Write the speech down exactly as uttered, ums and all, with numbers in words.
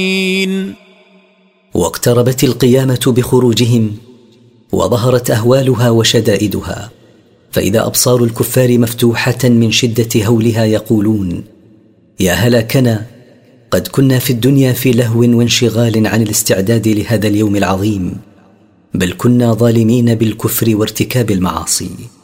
واقتربت القيامة بخروجهم، وظهرت أهوالها وشدائدها، فإذا أبصار الكفار مفتوحة من شدة هولها يقولون: يا هلاكنا، قد كنا في الدنيا في لهو وانشغال عن الاستعداد لهذا اليوم العظيم، بل كنا ظالمين بالكفر وارتكاب المعاصي.